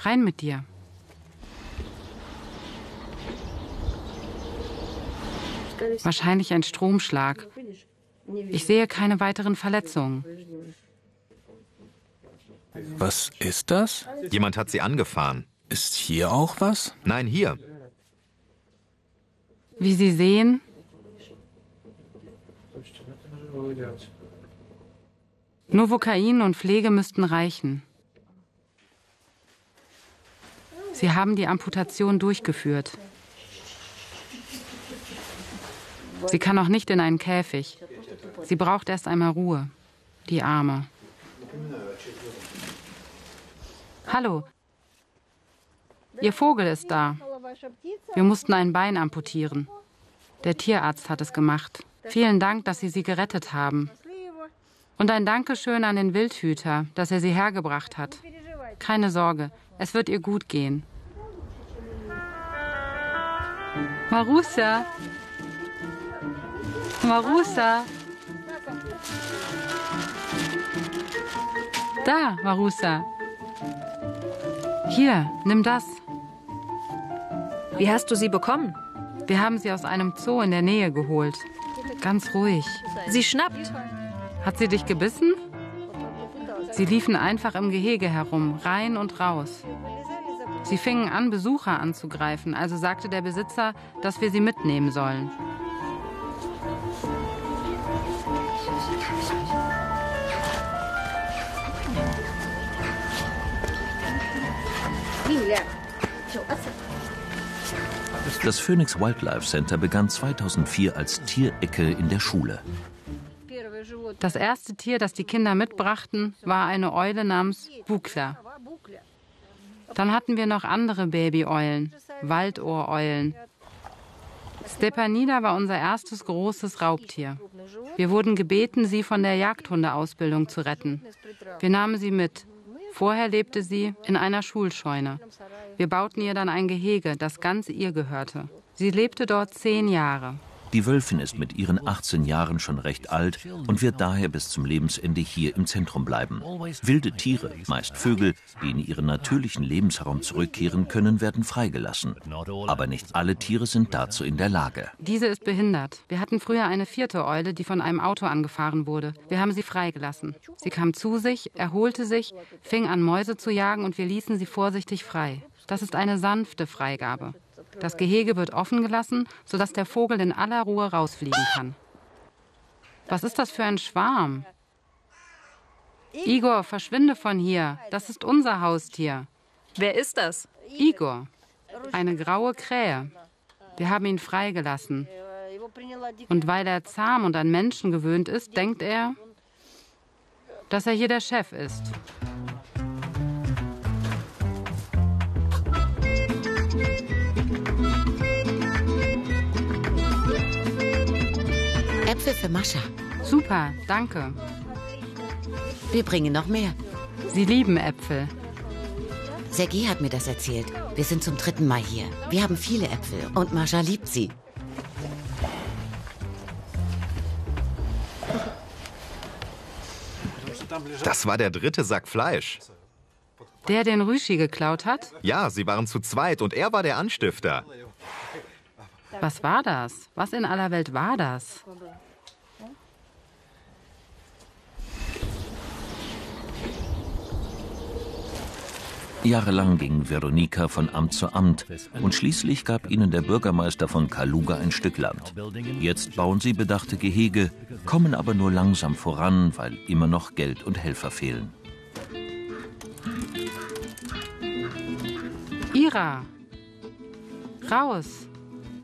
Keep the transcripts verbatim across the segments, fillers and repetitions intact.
Rein mit dir. Wahrscheinlich ein Stromschlag. Ich sehe keine weiteren Verletzungen. Was ist das? Jemand hat sie angefahren. Ist hier auch was? Nein, hier. Wie Sie sehen, Novocain und Pflege müssten reichen. Sie haben die Amputation durchgeführt. Sie kann auch nicht in einen Käfig. Sie braucht erst einmal Ruhe. Die Arme. Hallo. Ihr Vogel ist da. Wir mussten ein Bein amputieren. Der Tierarzt hat es gemacht. Vielen Dank, dass Sie sie gerettet haben. Und ein Dankeschön an den Wildhüter, dass er sie hergebracht hat. Keine Sorge, es wird ihr gut gehen. Marusa! Marusa! Da, Marusa. Hier, nimm das. Wie hast du sie bekommen? Wir haben sie aus einem Zoo in der Nähe geholt. Ganz ruhig. Sie schnappt. Hat sie dich gebissen? Sie liefen einfach im Gehege herum, rein und raus. Sie fingen an, Besucher anzugreifen, also sagte der Besitzer, dass wir sie mitnehmen sollen. Das Phoenix Wildlife Center begann zweitausendvier als Tierecke in der Schule. Das erste Tier, das die Kinder mitbrachten, war eine Eule namens Bukla. Dann hatten wir noch andere Babyeulen, Waldohreulen. Stepanida war unser erstes großes Raubtier. Wir wurden gebeten, sie von der Jagdhundeausbildung zu retten. Wir nahmen sie mit. Vorher lebte sie in einer Schulscheune. Wir bauten ihr dann ein Gehege, das ganz ihr gehörte. Sie lebte dort zehn Jahre. Die Wölfin ist mit ihren achtzehn Jahren schon recht alt und wird daher bis zum Lebensende hier im Zentrum bleiben. Wilde Tiere, meist Vögel, die in ihren natürlichen Lebensraum zurückkehren können, werden freigelassen. Aber nicht alle Tiere sind dazu in der Lage. Diese ist behindert. Wir hatten früher eine vierte Eule, die von einem Auto angefahren wurde. Wir haben sie freigelassen. Sie kam zu sich, erholte sich, fing an, Mäuse zu jagen und wir ließen sie vorsichtig frei. Das ist eine sanfte Freigabe. Das Gehege wird offen gelassen, sodass der Vogel in aller Ruhe rausfliegen kann. Was ist das für ein Schwarm? Igor, verschwinde von hier. Das ist unser Haustier. Wer ist das? Igor, eine graue Krähe. Wir haben ihn freigelassen. Und weil er zahm und an Menschen gewöhnt ist, denkt er, dass er hier der Chef ist. Äpfel für Mascha. Super, danke. Wir bringen noch mehr. Sie lieben Äpfel. Sergei hat mir das erzählt. Wir sind zum dritten Mal hier. Wir haben viele Äpfel und Mascha liebt sie. Das war der dritte Sack Fleisch. Der, den Rüschi geklaut hat? Ja, sie waren zu zweit und er war der Anstifter. Was war das? Was in aller Welt war das? Jahrelang ging Veronika von Amt zu Amt und schließlich gab ihnen der Bürgermeister von Kaluga ein Stück Land. Jetzt bauen sie bedachte Gehege, kommen aber nur langsam voran, weil immer noch Geld und Helfer fehlen. Ira! Raus!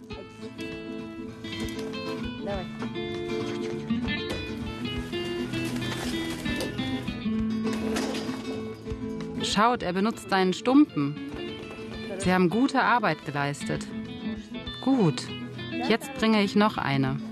Schaut, er benutzt seinen Stumpen. Sie haben gute Arbeit geleistet. Gut, jetzt bringe ich noch eine.